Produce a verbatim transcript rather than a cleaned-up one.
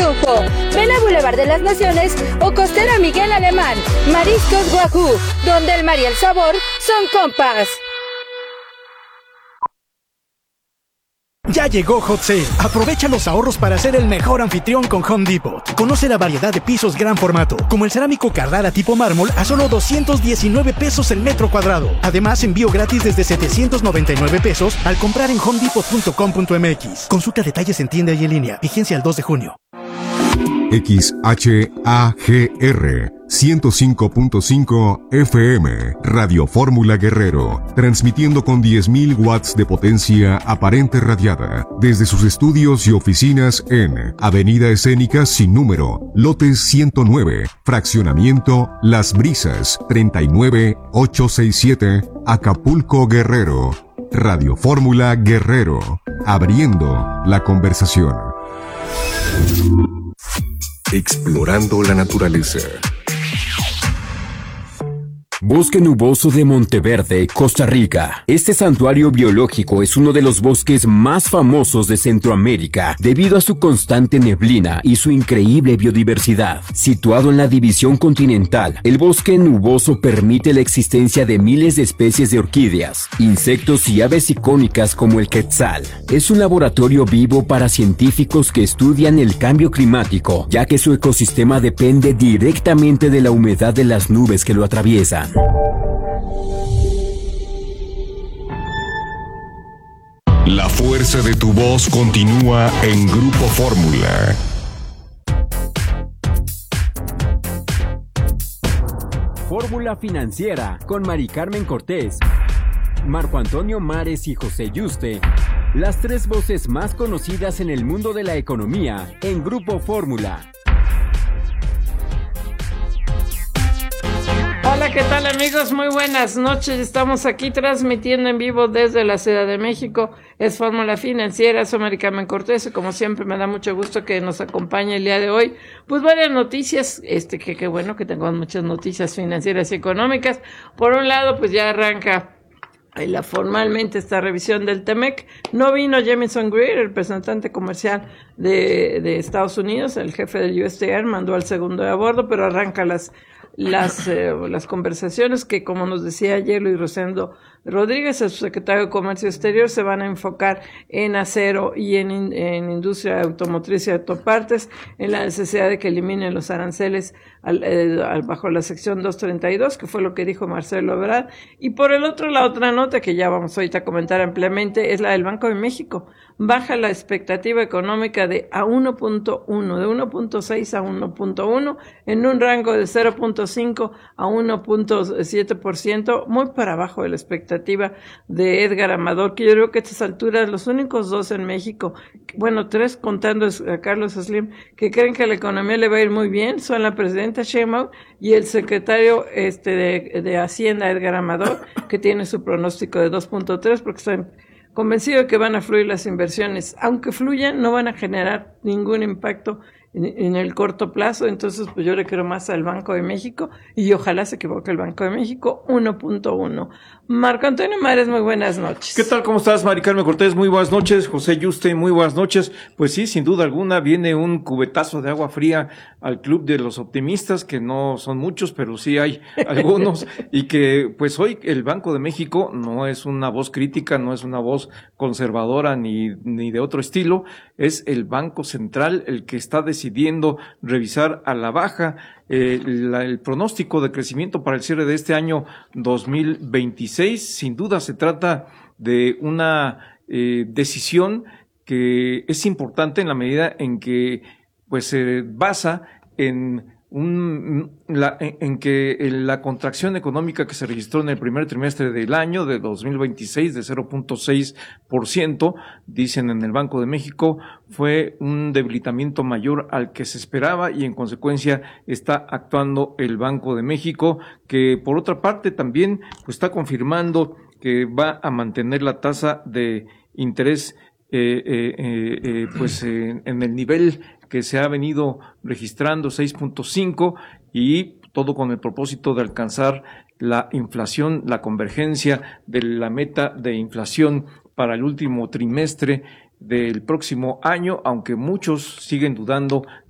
lujo. Ven a Boulevard de las Naciones o Costera Miguel Alemán. Mariscos Guajú, donde el mar y el sabor son compas. Ya llegó Hot Sale. Aprovecha los ahorros para ser el mejor anfitrión con Home Depot. Conoce la variedad de pisos gran formato, como el cerámico Carrara tipo mármol a solo doscientos diecinueve pesos el metro cuadrado. Además, envío gratis desde setecientos noventa y nueve pesos al comprar en home depot punto com punto m x. Consulta detalles en tienda y en línea. Vigencia el dos de junio. X H A G R ciento cinco punto cinco F M, Radio Fórmula Guerrero, transmitiendo con diez mil watts de potencia aparente radiada, desde sus estudios y oficinas en Avenida Escénica Sin Número, lote ciento nueve, fraccionamiento Las Brisas, treinta y nueve mil ochocientos sesenta y siete, Acapulco, Guerrero. Radio Fórmula Guerrero, abriendo la conversación. Explorando la naturaleza. Bosque Nuboso de Monteverde, Costa Rica. Este santuario biológico es uno de los bosques más famosos de Centroamérica debido a su constante neblina y su increíble biodiversidad. Situado en la división continental, el bosque nuboso permite la existencia de miles de especies de orquídeas, insectos y aves icónicas como el quetzal. Es un laboratorio vivo para científicos que estudian el cambio climático, ya que su ecosistema depende directamente de la humedad de las nubes que lo atraviesan. La fuerza de tu voz continúa en Grupo Fórmula. Fórmula Financiera con Mari Carmen Cortés, Marco Antonio Mares y José Yuste. Las tres voces más conocidas en el mundo de la economía en Grupo Fórmula. Hola, ¿qué tal amigos? Muy buenas noches. Estamos aquí transmitiendo en vivo desde la Ciudad de México. Es Fórmula Financiera, soy Mari Carmen Cortés y como siempre me da mucho gusto que nos acompañe el día de hoy. Pues varias noticias, este que qué bueno que tengamos muchas noticias financieras y económicas. Por un lado, pues ya arranca la, formalmente esta revisión del Temec. No vino Jamieson Greer, el representante comercial de, de Estados Unidos, el jefe del U S T R, mandó al segundo de a bordo, pero arranca las las eh, las conversaciones que, como nos decía ayer Luis Rosendo Rodríguez, el secretario de Comercio Exterior, se van a enfocar en acero y en, en industria automotriz y autopartes, en la necesidad de que eliminen los aranceles al, eh, al, bajo la sección doscientos treinta y dos, que fue lo que dijo Marcelo Ebrard. Y por el otro, la otra nota que ya vamos ahorita a comentar ampliamente es la del Banco de México. Baja la expectativa económica de a uno punto uno, de uno punto seis a uno punto uno, en un rango de cero punto cinco a uno punto siete por ciento, muy para abajo de la expectativa de Edgar Amador, que yo creo que a estas alturas los únicos dos en México, bueno, tres contando a Carlos Slim, que creen que la economía le va a ir muy bien, son la presidenta Sheinbaum y el secretario este de, de Hacienda, Edgar Amador, que tiene su pronóstico de dos punto tres, porque están convencido de que van a fluir las inversiones. Aunque fluyan, no van a generar ningún impacto en, en el corto plazo. Entonces, pues yo le quiero más al Banco de México y ojalá se equivoque el Banco de México, uno punto uno. Marco Antonio Mares, muy buenas noches. ¿Qué tal? ¿Cómo estás, Mari Carmen Cortés? Muy buenas noches. José Yuste, muy buenas noches. Pues sí, sin duda alguna, viene un cubetazo de agua fría al club de los optimistas, que no son muchos, pero sí hay algunos, y que pues hoy el Banco de México no es una voz crítica, no es una voz conservadora ni, ni de otro estilo, es el Banco Central el que está decidiendo revisar a la baja Eh, la, el pronóstico de crecimiento para el cierre de este año dos mil veintiséis. Sin duda se trata de una eh, decisión que es importante en la medida en que pues se basa en un la, en, en que la contracción económica que se registró en el primer trimestre del año de dos mil veintiséis de cero punto seis por ciento, dicen en el Banco de México, fue un debilitamiento mayor al que se esperaba y en consecuencia está actuando el Banco de México, que por otra parte también pues está confirmando que va a mantener la tasa de interés eh, eh, eh, eh pues eh, en el nivel que se ha venido registrando, seis punto cinco, y todo con el propósito de alcanzar la inflación, la convergencia de la meta de inflación para el último trimestre del próximo año, aunque muchos siguen dudando